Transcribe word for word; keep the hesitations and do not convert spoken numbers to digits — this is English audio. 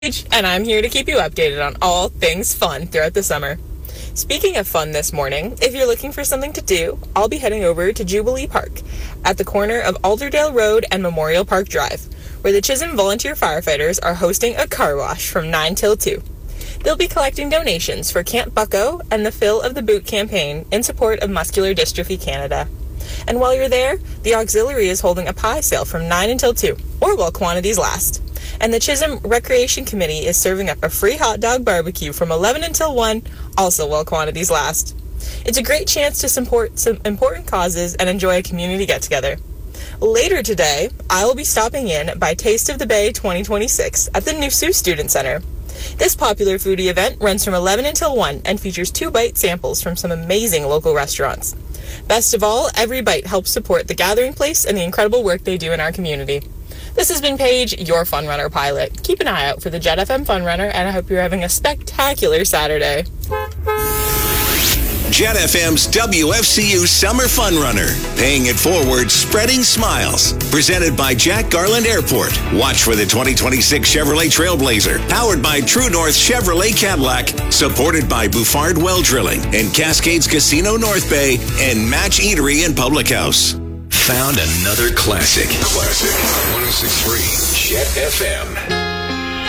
And I'm here to keep you updated on all things fun throughout the summer. Speaking of fun this morning, if you're looking for something to do, I'll be heading over to Jubilee Park at the corner of Alderdale Road and Memorial Park Drive, where the Chisholm Volunteer Firefighters are hosting a car wash from nine till two. They'll be collecting donations for Camp Bucko and the Fill of the Boot campaign in support of Muscular Dystrophy Canada. And while you're there, the auxiliary is holding a pie sale from nine until two, or while quantities last. And the Chisholm Recreation Committee is serving up a free hot dog barbecue from eleven until one, also while quantities last. It's a great chance to support some important causes and enjoy a community get-together. Later today, I will be stopping in by Taste of the Bay twenty twenty-six at the Noosu Student Center. This popular foodie event runs from eleven until one and features two bite samples from some amazing local restaurants. Best of all, every bite helps support the Gathering Place and the incredible work they do in our community. This has been Paige, your Fun Runner pilot. Keep an eye out for the Jet F M Fun Runner, and I hope you're having a spectacular Saturday. Jet F M's W F C U Summer Fun Runner. Paying it forward, spreading smiles. Presented by Jack Garland Airport. Watch for the twenty twenty-six Chevrolet Trailblazer. Powered by True North Chevrolet Cadillac. Supported by Bouffard Well Drilling and Cascades Casino North Bay and Match Eatery and Public House. Found another classic. Classic. one oh six point three Jet F M.